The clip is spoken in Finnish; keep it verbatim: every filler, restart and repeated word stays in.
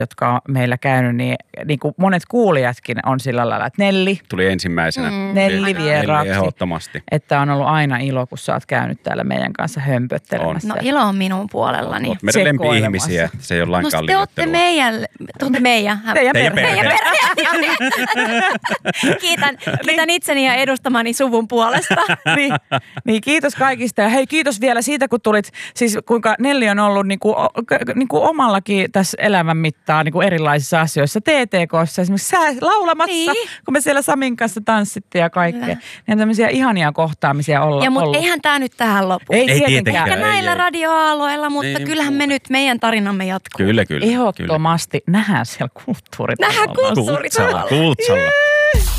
jotka on meillä käynyt, niin, niin kuin monet kuulijatkin on sillä lailla, että Nelli. Tuli ensimmäisenä. Mm. Nelli vieraaksi. Nelli ehdottomasti. Että on ollut aina ilo, kun sä oot käynyt täällä meidän kanssa hömpöttelemässä. No ilo on minun puolellani. Olet meidän lempi-ihmisiä. Se ei ole lainkaan no te olette meidän, te olette meidän. Teidän perhe. Meidän perhe. kiitän, kiitän itseni ja edustamani suvun puolesta. niin, niin, kiitos kaikista. Ja hei, kiitos vielä siitä, kun tulit, siis kuinka Nelli on ollut niinku, niinku omallakin tässä elämän mittaan niinku erilaisissa asioissa. T T K:ssa esimerkiksi sä laulamassa, niin. kun me siellä Samin kanssa tanssittiin ja kaikkea. Ne on tämmöisiä ihania kohtaamisia olla, ja, mutta ollut. eihän tämä nyt tähän lopu. Ei, ei tietenkään. Ehkä näillä ei, radioaaloilla, mutta ei, kyllähän me nyt, meidän tarinamme jatkuu. Kyllä, kyllä. Ehdottomasti. Nähdään siellä kulttuurit. Nähdään kulttuurit. Kultsalla. Kultsalla.